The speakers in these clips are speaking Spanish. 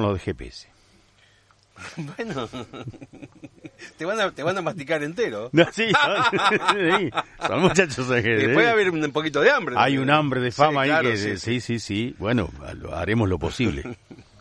con los de GPS. Bueno, te van a masticar entero. No, sí, son muchachos de GPS. Puede haber un poquito de hambre. Hay un hambre de fama, sí, ahí, claro, que sí. Bueno, haremos lo posible.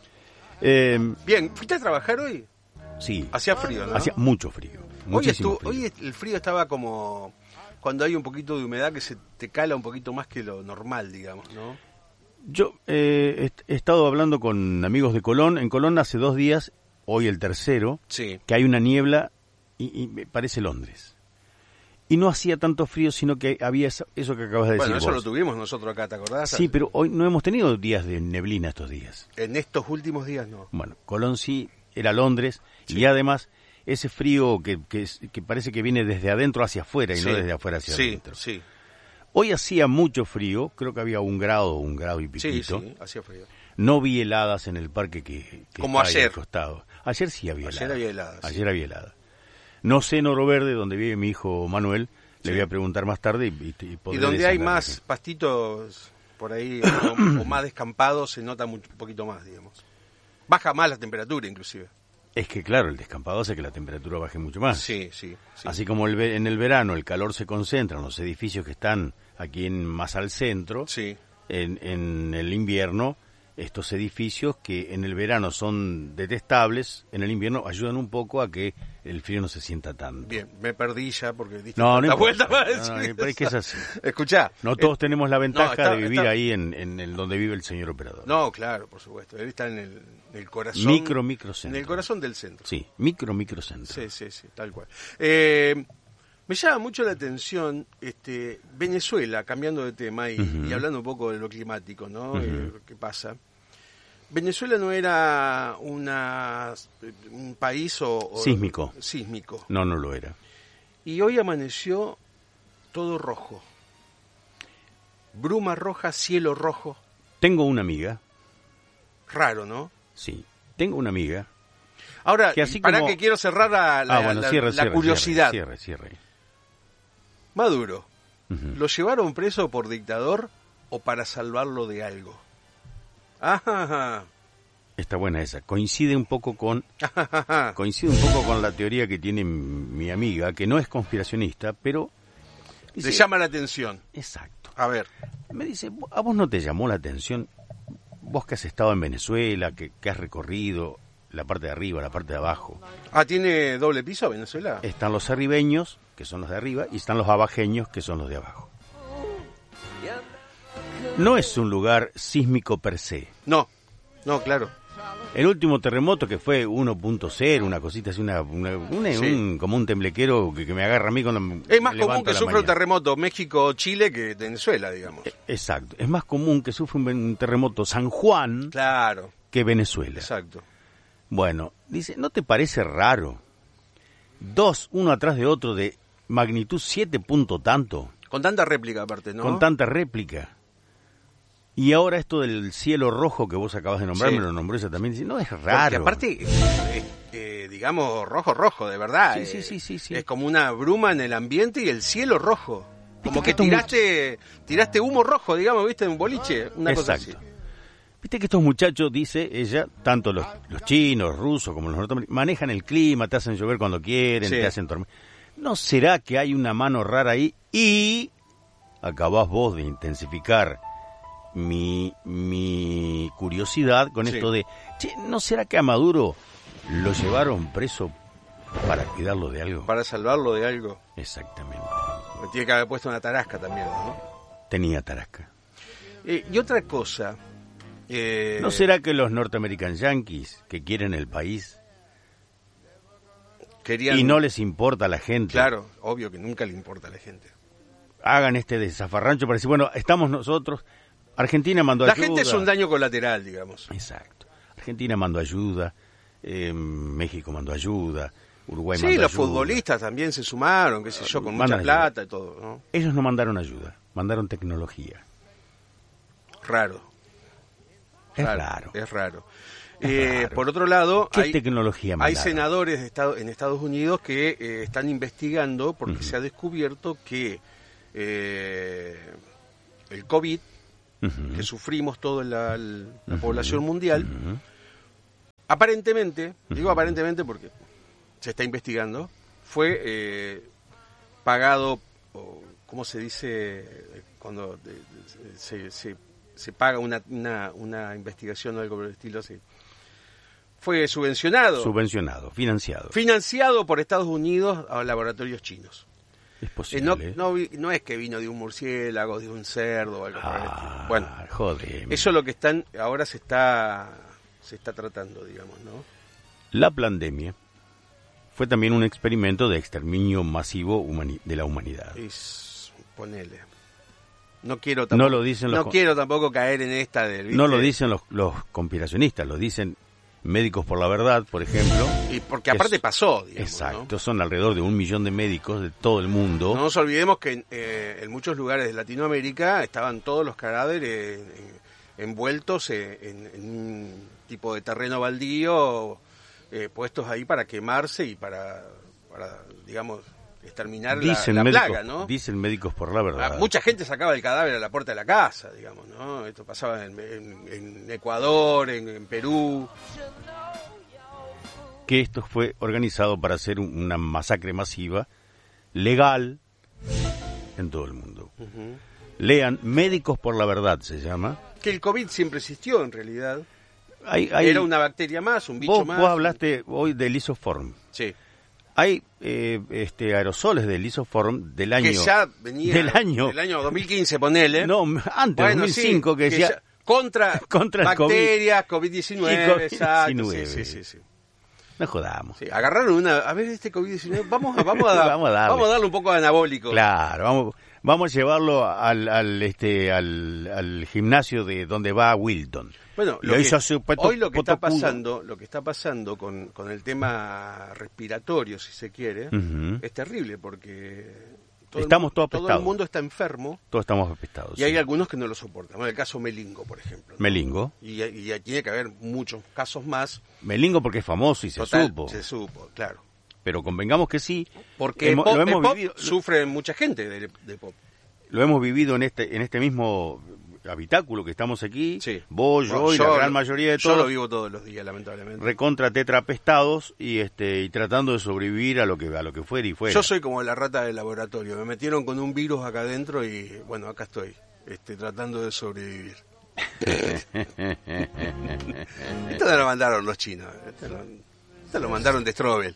Bien, ¿fuiste a trabajar hoy? Sí. Hacía frío, ¿no? Hacía mucho frío. Muchísimo frío. Hoy el frío estaba como cuando hay un poquito de humedad que se te cala un poquito más que lo normal, digamos, ¿no? Yo he estado hablando con amigos de Colón. En Colón hace 2 días, hoy el tercero, sí, que hay una niebla y me parece Londres. Y no hacía tanto frío, sino que había eso que acabas de decir. Bueno, eso vos. lo tuvimos nosotros acá, ¿te acordás? Sí, pero hoy no hemos tenido días de neblina estos días. En estos últimos días no. Bueno, Colón sí, era Londres, sí. Y además ese frío que parece que viene desde adentro hacia afuera y no desde afuera hacia adentro. Sí. Hoy hacía mucho frío, creo que había 1 grado y piquito. Sí, hacía frío. No vi heladas en el parque que como está ahí ayer. al costado. Ayer sí había heladas. Ayer sí. había heladas. No sé en Oro Verde, donde vive mi hijo Manuel, le voy a preguntar más tarde y donde hay más pastitos por ahí o más descampados se nota un poquito más, digamos. Baja más la temperatura inclusive. Es que claro, el descampado hace que la temperatura baje mucho más. Sí. Así como en el verano el calor se concentra en los edificios que están aquí más al centro, sí. En el invierno estos edificios que en el verano son detestables, en el invierno ayudan un poco a que el frío no se sienta tanto. Bien, me perdí ya porque diste no vuelta para decir pero es que es así. Escuchá. No todos tenemos la ventaja de vivir ahí en donde vive el señor operador. No, claro, por supuesto. Él está en el corazón. Microcentro. En el corazón del centro. Sí, microcentro. Sí, tal cual. Me llama mucho la atención Venezuela, cambiando de tema y hablando un poco de lo climático, ¿no? ¿Qué pasa? Venezuela no era un país sísmico. Sísmico. No lo era. Y hoy amaneció todo rojo. Bruma roja, cielo rojo. Tengo una amiga. Raro, ¿no? Sí, tengo una amiga. Ahora, que así para como... que quiero cerrar la curiosidad. Cierre. Maduro, ¿lo llevaron preso por dictador o para salvarlo de algo? Ajá. Está buena esa. Coincide un poco con la teoría que tiene mi amiga, que no es conspiracionista, pero dice, le llama la atención. Exacto. A ver. Me dice, ¿a vos no te llamó la atención? Vos que has estado en Venezuela, que has recorrido la parte de arriba, la parte de abajo. ¿Tiene doble piso Venezuela? Están los arribeños, que son los de arriba, y están los abajeños, que son los de abajo. No es un lugar sísmico per se. No, claro. El último terremoto que fue 1.0, una cosita así, como un temblequero que me agarra a mí cuando es más común que sufra un terremoto México-Chile que Venezuela, digamos. Exacto. Es más común que sufra un terremoto San Juan que Venezuela. Exacto. Bueno, dice, ¿no te parece raro? 2, uno atrás de otro, de magnitud 7 punto tanto. Con tanta réplica aparte, ¿no? Con tanta réplica. Y ahora esto del cielo rojo que vos acabas de nombrar, me lo nombró ella también, dice, no, es raro. Porque aparte, digamos, rojo, de verdad. Sí. Es como una bruma en el ambiente y el cielo rojo. Como que tiraste humo rojo, digamos, ¿viste? En un boliche, una cosa así. Viste que estos muchachos, dice ella, tanto los chinos, rusos como los norteamericanos, manejan el clima, te hacen llover cuando quieren, te hacen tormenta. ¿No será que hay una mano rara ahí? Y acabás vos de intensificar mi curiosidad con esto de, ¿no será que a Maduro lo llevaron preso para cuidarlo de algo? Para salvarlo de algo. Exactamente. Tiene que haber puesto una tarasca también, ¿no? Tenía tarasca. Y otra cosa... ¿No será que los North-American Yankees, que quieren el país, y no les importa a la gente? Claro, obvio que nunca le importa a la gente. Hagan este desafarrancho para decir, bueno, estamos nosotros, Argentina mandó ayuda. La gente es un daño colateral, digamos. Exacto. Argentina mandó ayuda, México mandó ayuda, Uruguay mandó ayuda. Sí, los futbolistas también se sumaron, qué sé yo, con mucha plata y todo, ¿no? Ellos no mandaron ayuda, mandaron tecnología. Raro. Es raro. Es raro. Por otro lado, ¿qué tecnología mandaron? Hay senadores en Estados Unidos que están investigando porque se ha descubierto que el COVID, que sufrimos toda la población mundial, Aparentemente, digo aparentemente porque se está investigando, fue pagado, o ¿cómo se dice cuando se paga una investigación o algo por el estilo así? Fue subvencionado. Financiado por Estados Unidos a laboratorios chinos. Es posible. No es que vino de un murciélago, de un cerdo o algo por el estilo. Bueno, joder. Eso es lo que ahora se está tratando, digamos, ¿no? La pandemia fue también un experimento de exterminio masivo de la humanidad. Ponele. No quiero tampoco caer en esta del... ¿viste? No lo dicen los conspiracionistas, lo dicen Médicos por la Verdad, por ejemplo. Y porque aparte pasó, digamos, exacto, ¿no? Son alrededor de 1 millón de médicos de todo el mundo. No nos olvidemos que en muchos lugares de Latinoamérica estaban todos los cadáveres envueltos en un tipo de terreno baldío, puestos ahí para quemarse y para digamos, exterminar la plaga, ¿no? Dicen Médicos por la Verdad. Mucha gente sacaba el cadáver a la puerta de la casa, digamos, ¿no? Esto pasaba en Ecuador, en Perú. Que esto fue organizado para hacer una masacre masiva, legal, en todo el mundo. Uh-huh. Lean, Médicos por la Verdad se llama. Que el COVID siempre existió, en realidad. Era una bacteria más, un bicho más. Vos hablaste hoy del Lisoform. Sí. Hay aerosoles del Lisoform del año... Que ya venía del año 2015, ponele. No, antes, bueno, 2005, sí, que decía... Contra bacterias, COVID-19, exacto. Sí. No jodamos. Sí, agarraron a ver este COVID-19, vamos a darle un poco de anabólico. Claro, vamos a llevarlo al gimnasio de donde va Wilton. Bueno, hoy lo que está pasando con el tema respiratorio, si se quiere, uh-huh, es terrible porque todo el mundo está enfermo. Todos estamos apestados. Y hay algunos que no lo soportan. Bueno, el caso Melingo, por ejemplo, ¿no? Melingo. Y tiene que haber muchos casos más. Melingo porque es famoso y se supo, claro. Pero convengamos que sí. Porque lo hemos vivido, sufre mucha gente de pop. Lo hemos vivido en este mismo habitáculo que estamos aquí, sí. Vos, yo y la gran mayoría de todos. Yo lo vivo todos los días, lamentablemente. Recontra tetrapestados y tratando de sobrevivir a lo que fuera y fuera. Yo soy como la rata del laboratorio, me metieron con un virus acá adentro y bueno, acá estoy, tratando de sobrevivir. Esto no lo mandaron los chinos, esto lo mandaron de Strobel.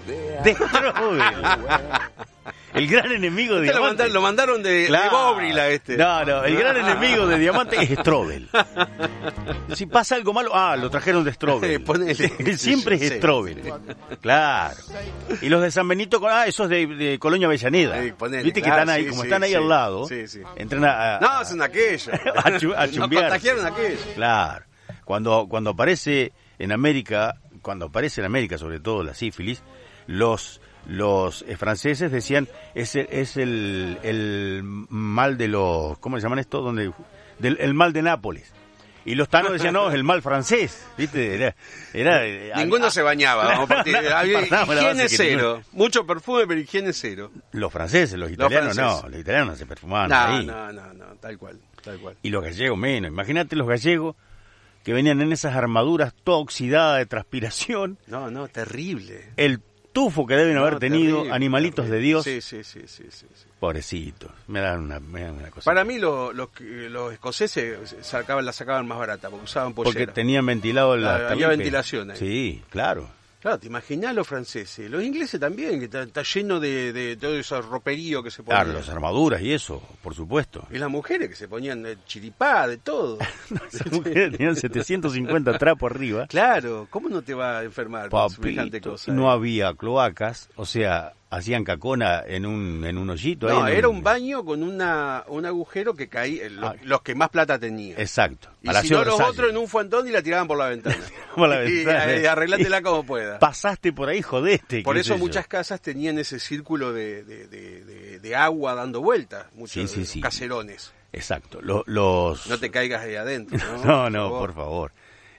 El gran enemigo de Diamante. Lo mandaron de Bóbrila No, el gran enemigo de Diamante es Strobel. Si pasa algo malo, lo trajeron de Strobel. Siempre es Strobel. Claro. Y los de San Benito, esos de Colonia Avellaneda. Viste que están ahí, están ahí al lado. Entran no, son aquellos. A chumbear. Nos contagiaron aquellos. Claro. Cuando aparece en América, sobre todo la sífilis, los franceses decían es el mal de los, ¿cómo se llaman esto? El mal de Nápoles. Y los tanos decían, no, es el mal francés, ¿viste? Ninguno se bañaba, había higiene cero. Mucho perfume, pero higiene cero. Los franceses, los italianos no se perfumaban ahí. No, tal cual. Y los gallegos menos. Imagínate los gallegos que venían en esas armaduras toda oxidada de transpiración. No, terrible. El tufo que deben haber tenido, terrible, animalitos terrible. De Dios. Sí. Pobrecitos, me dan una cosa. Para mí los escoceses la sacaban más barata, porque usaban pollera. Porque tenían ventilado había ventilación ahí. Sí, claro. Claro, te imaginás los franceses, los ingleses también, que está lleno de todo ese roperío que se ponían. Claro, las armaduras y eso, por supuesto. Y las mujeres que se ponían de chiripá, de todo. Las mujeres tenían 750 trapos arriba. Claro, ¿cómo no te va a enfermar con semejante cosa? No había cloacas, o sea, hacían cacona en un hoyito. No, era un baño con un agujero que caía, los que más plata tenían. Exacto. Y si no, los otros en un fuentón y la tiraban por la ventana. Y arreglátela como pueda. Pasaste por ahí, jodete. Por eso muchas casas tenían ese círculo de agua dando vueltas, muchos caserones. Exacto. No te caigas ahí adentro, ¿no? No, por favor.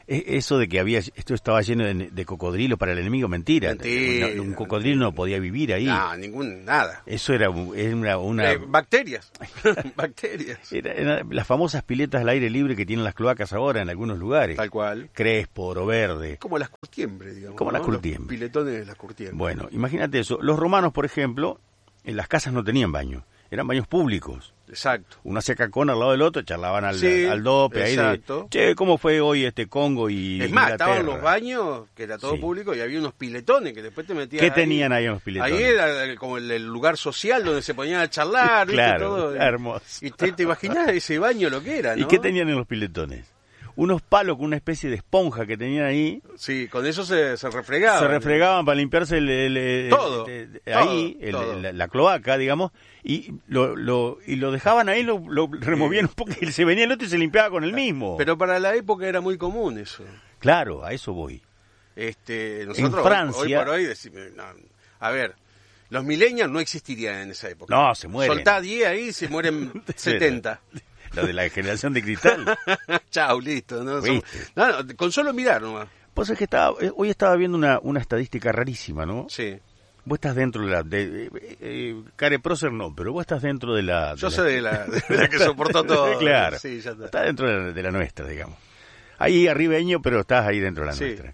Eso de que esto estaba lleno de cocodrilos para el enemigo, mentira. Un cocodrilo no podía vivir ahí. No, nada. Eso era una bacterias. Bacterias. Eran las famosas piletas al aire libre que tienen las cloacas ahora en algunos lugares. Tal cual. Crespo, Oro Verde. Como las curtiembres, digamos. Como las curtiembres. Los piletones de las curtiembres. Bueno, imagínate eso. Los romanos, por ejemplo, en las casas no tenían baño. Eran baños públicos. Exacto. Uno hacía cacón al lado del otro, charlaban al dope. Exacto. Ahí de, che, ¿cómo fue hoy Congo y Es más, Inglaterra? estaban los baños, que era todo público, y había unos piletones que después te metían. ¿Qué tenían ahí en los piletones? Ahí era como el lugar social donde se ponían a charlar, claro, ¿viste? Todo. Hermoso. Y te imaginás ese baño lo que era, ¿no? ¿Y qué tenían en los piletones? Unos palos con una especie de esponja que tenían ahí. Sí, con eso se refregaban. Se refregaban para limpiarse todo. La cloaca, digamos, y lo dejaban ahí, lo removían un poco, y se venía el otro y se limpiaba con el mismo. Pero para la época era muy común eso. Claro, a eso voy. Nosotros en Francia, hoy por hoy decimos, a ver, los millennials no existirían en esa época. No, se mueren. Soltá 10 ahí, se mueren 70. Lo de la generación de cristal. Chau, listo. ¿No? Con solo mirar nomás. Pues es que hoy estaba viendo una estadística rarísima, ¿no? Sí. Vos estás dentro de Care Prócer no, pero vos estás dentro de la... Yo soy de la que soportó todo. Claro, sí, ya está dentro de la nuestra, digamos. Ahí arribeño, pero estás ahí dentro de la nuestra.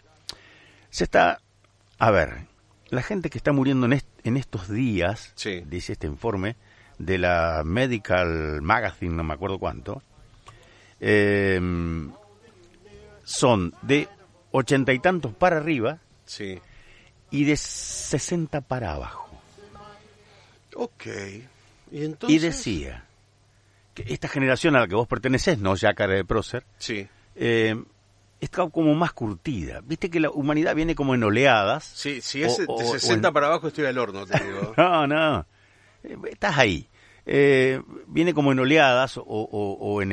A ver, la gente que está muriendo en estos días, dice este informe, de la Medical Magazine, no me acuerdo cuánto, son de 80 y tantos para arriba y de 60 para abajo. Ok. ¿Y entonces? Y decía que esta generación a la que vos pertenecés, no ya Care de Prócer, está como más curtida. Viste que la humanidad viene como en oleadas. Sí, si es de 60 para abajo estoy al horno, te digo. No. Estás ahí. Viene como en oleadas o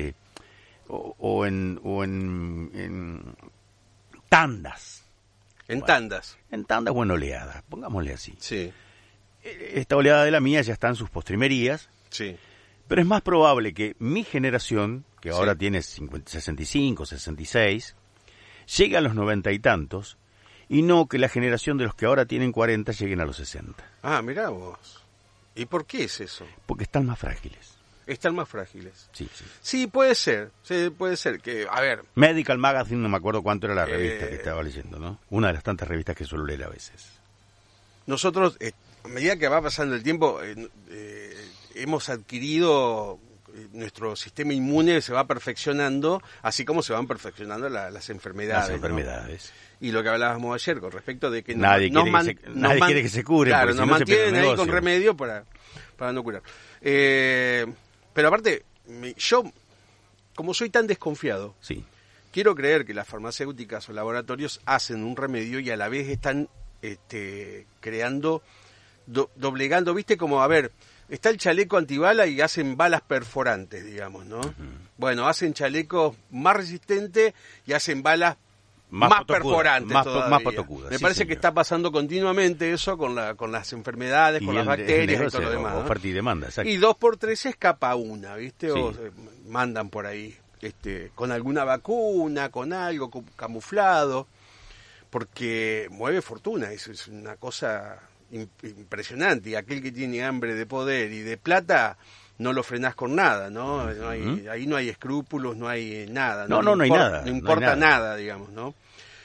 en tandas. En tandas. En tandas o en oleadas, pongámosle así. Sí. Esta oleada de la mía ya está en sus postrimerías. Sí. Pero es más probable que mi generación, que ahora tiene 65, 66, llegue a los 90 y tantos, y no que la generación de los que ahora tienen 40 lleguen a los 60. Ah, mirá vos. ¿Y por qué es eso? Porque están más frágiles. Están más frágiles. Sí. Sí, puede ser. Sí, puede ser que, a ver... Medical Magazine, no me acuerdo cuánto era la revista que estaba leyendo, ¿no? Una de las tantas revistas que suelo leer a veces. Nosotros, a medida que va pasando el tiempo, hemos adquirido... nuestro sistema inmune se va perfeccionando, así como se van perfeccionando las enfermedades. Las enfermedades. ¿No? Y lo que hablábamos ayer con respecto de que nadie quiere que se cure. Claro, nos mantienen ahí con remedio para no curar. Pero aparte, yo, como soy tan desconfiado, quiero creer que las farmacéuticas o laboratorios hacen un remedio y a la vez están creando, doblegando, ¿viste? Como, a ver... Está el chaleco antibala y hacen balas perforantes, digamos, ¿no? Bueno, hacen chalecos más resistentes y hacen balas más perforantes más potocudas. Me parece que está pasando continuamente eso con las enfermedades, con las bacterias y todo lo demás. Oferta y demanda, exacto. Y 2 por 3 se escapa una, ¿viste? O mandan por ahí con alguna vacuna, con algo camuflado, porque mueve fortuna, eso es una cosa... impresionante, y aquel que tiene hambre de poder y de plata no lo frenás con nada, ¿no? Ahí no hay escrúpulos, no hay nada. No hay nada. No importa nada, digamos, ¿no?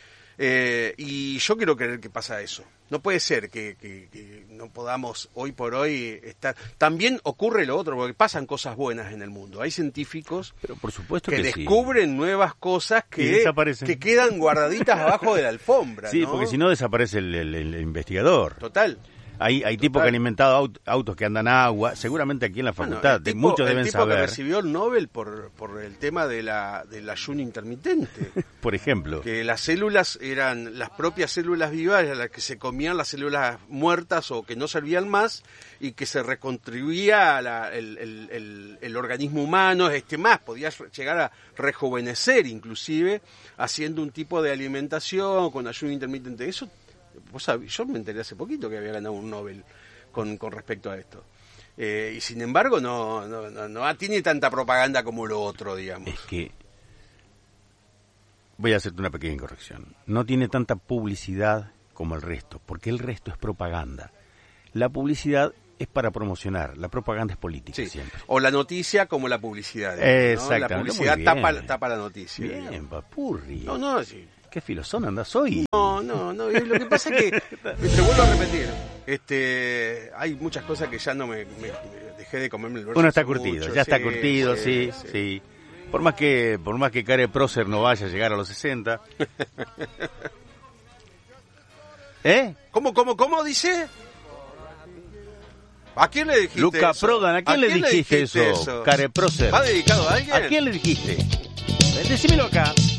Y yo quiero creer que pasa eso. No puede ser que no podamos hoy por hoy estar... También ocurre lo otro, porque pasan cosas buenas en el mundo. Hay científicos pero por supuesto que descubren nuevas cosas que quedan guardaditas abajo de la alfombra. Sí, ¿no? Porque si no desaparece el investigador. Total. Hay tipos que han inventado autos que andan agua, seguramente aquí en la facultad, muchos deben saber. El tipo que recibió el Nobel por el tema del ayuno intermitente. Por ejemplo. Que las células eran las propias células vivas las que se comían las células muertas o que no servían más y que se recontribuía el organismo humano, más, podía llegar a rejuvenecer inclusive haciendo un tipo de alimentación con ayuno intermitente. Eso... yo me enteré hace poquito que había ganado un Nobel con respecto a esto. Y sin embargo no tiene tanta propaganda como lo otro, digamos. Es que voy a hacerte una pequeña corrección. No tiene tanta publicidad como el resto, porque el resto es propaganda. La publicidad es para promocionar, la propaganda es política siempre. O la noticia como la publicidad. Exactamente. La publicidad tapa la noticia. Bien, papurri. No, sí. ¿Qué filosón andás hoy? No. Lo que pasa es que, te vuelvo a repetir, hay muchas cosas que ya no me dejé de comerme el verso. Uno está curtido, ya está curtido, sí. Por más que Care Prócer no vaya a llegar a los 60. ¿Cómo dice? ¿A quién le dijiste Luca eso? Prodan, ¿a quién le dijiste eso? Care Prócer. ¿Va dedicado a alguien? ¿A quién le dijiste? Decímelo acá.